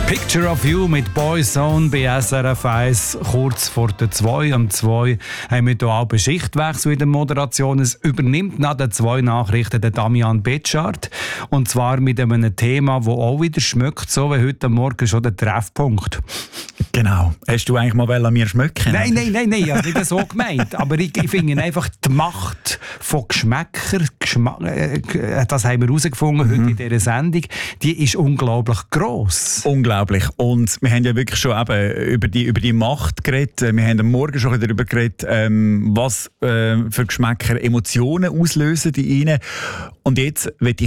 Picture of You mit Boyzone bei SRF 1, kurz vor der 2. Am 2 haben wir hier auch einen Schichtwechsel in der Moderation. Es übernimmt nach den 2 Nachrichten der Damian Betschart. Und zwar mit einem Thema, das auch wieder schmeckt, so wie heute Morgen schon der Treffpunkt. Genau. Hast du eigentlich mal an mir schmecken? Nein, ich habe nicht so gemeint. Aber ich finde einfach die Macht von Geschmäckern, das haben wir herausgefunden heute in dieser Sendung, die ist unglaublich gross. Unglaublich. Und wir haben ja wirklich schon eben über die Macht geredet. Wir haben am Morgen schon darüber geredet, was für Geschmäcker Emotionen auslösen in ihnen. Und jetzt möchte